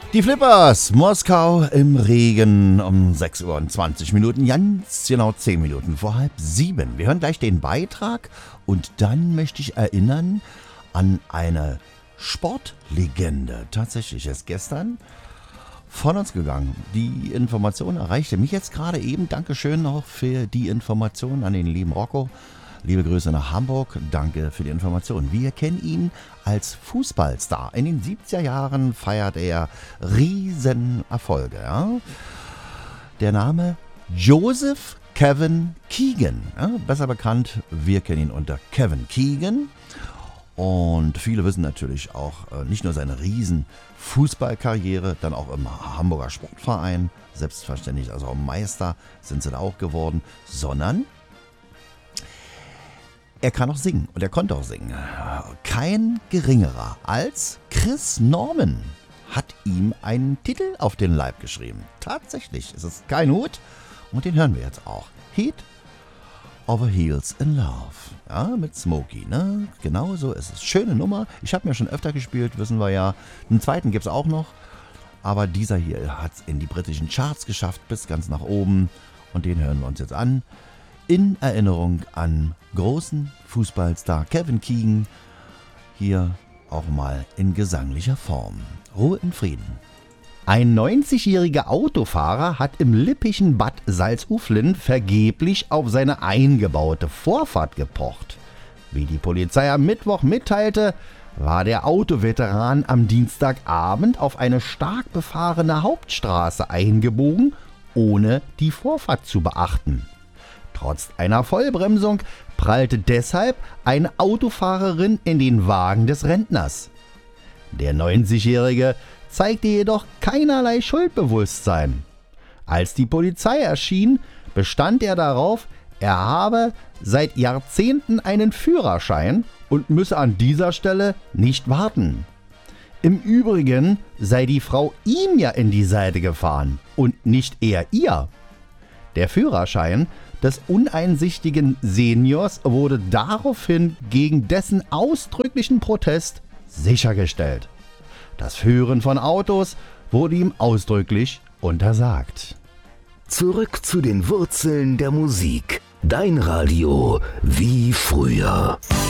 Die Flippers, Moskau im Regen um 6 Uhr und 20 Minuten, ganz genau 10 Minuten vor 6:30. Wir hören gleich den Beitrag und dann möchte ich erinnern an eine Sportlegende. Tatsächlich ist gestern von uns gegangen. Die Information erreichte mich jetzt gerade eben. Dankeschön noch für die Information an den lieben Rocco. Liebe Grüße nach Hamburg, danke für die Information. Wir kennen ihn als Fußballstar. In den 70er Jahren feiert er Riesenerfolge. Ja? Der Name Joseph Kevin Keegan, ja? Besser bekannt, wir kennen ihn unter Kevin Keegan. Und viele wissen natürlich auch nicht nur seine Riesen-Fußballkarriere, dann auch im Hamburger Sportverein, selbstverständlich, also auch Meister sind sie da auch geworden, sondern er kann auch singen und er konnte auch singen. Kein geringerer als Chris Norman hat ihm einen Titel auf den Leib geschrieben. Tatsächlich, es ist kein Hut und den hören wir jetzt auch. Heat Over Heels in Love. Ja, mit Smokey, ne? Genau so ist es. Schöne Nummer. Ich habe mir schon öfter gespielt, wissen wir ja. Einen zweiten gibt es auch noch. Aber dieser hier hat es in die britischen Charts geschafft, bis ganz nach oben. Und den hören wir uns jetzt an. In Erinnerung an großen Fußballstar Kevin Keegan. Hier auch mal in gesanglicher Form. Ruhe in Frieden. Ein 90-jähriger Autofahrer hat im lippischen Bad Salzuflen vergeblich auf seine eingebaute Vorfahrt gepocht. Wie die Polizei am Mittwoch mitteilte, war der Autoveteran am Dienstagabend auf eine stark befahrene Hauptstraße eingebogen, ohne die Vorfahrt zu beachten. Trotz einer Vollbremsung prallte deshalb eine Autofahrerin in den Wagen des Rentners. Der 90-Jährige zeigte jedoch keinerlei Schuldbewusstsein. Als die Polizei erschien, bestand er darauf, er habe seit Jahrzehnten einen Führerschein und müsse an dieser Stelle nicht warten. Im Übrigen sei die Frau ihm ja in die Seite gefahren und nicht er ihr. Der Führerschein des uneinsichtigen Seniors wurde daraufhin gegen dessen ausdrücklichen Protest sichergestellt. Das Führen von Autos wurde ihm ausdrücklich untersagt. Zurück zu den Wurzeln der Musik. Dein Radio wie früher.